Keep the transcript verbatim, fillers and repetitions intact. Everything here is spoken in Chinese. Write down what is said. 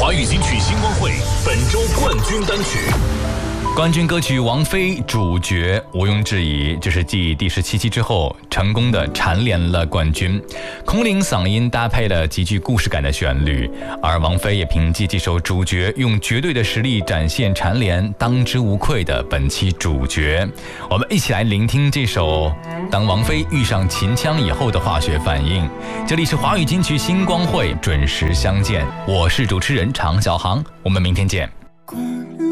华语金曲星光会本周冠军单曲。 冠军歌曲王菲主角，毋庸置疑，这是继第十七期之后成功的蝉联了冠军。空灵嗓音搭配了极具故事感的旋律，而王菲也凭借这首主角用绝对的实力展现蝉联当之无愧的本期主角。我们一起来聆听这首当王菲遇上秦腔以后的化学反应。这里是华语金曲星光会，准时相见，我是主持人常小航，我们明天见。